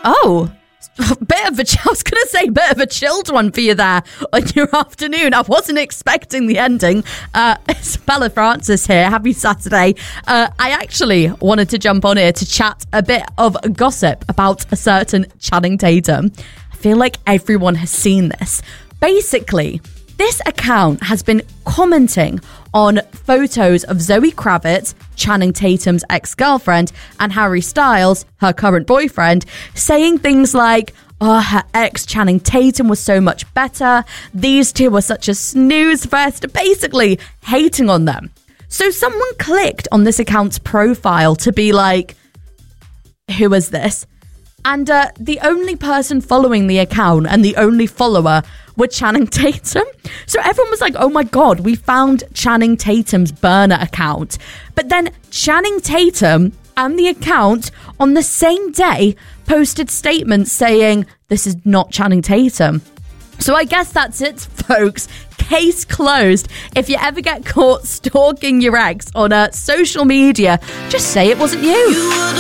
Oh, bit of a chilled one for you there on your afternoon. I wasn't expecting the ending. It's Bella Francis here. Happy Saturday. I actually wanted to jump on here to chat a bit of gossip about a certain Channing Tatum. I feel like everyone has seen this. Basically, this account has been commenting on photos of Zoe Kravitz, Channing Tatum's ex-girlfriend, and Harry Styles, her current boyfriend, saying things like, oh, her ex Channing Tatum was so much better. These two were such a snooze fest, basically hating on them. So someone clicked on this account's profile to be like, who is this? And the only person following the account and the only follower were Channing Tatum. So everyone was like, oh my God, we found Channing Tatum's burner account. But then Channing Tatum and the account on the same day posted statements saying, this is not Channing Tatum. So I guess that's it, folks. Case closed. If you ever get caught stalking your ex on social media, just say it wasn't you.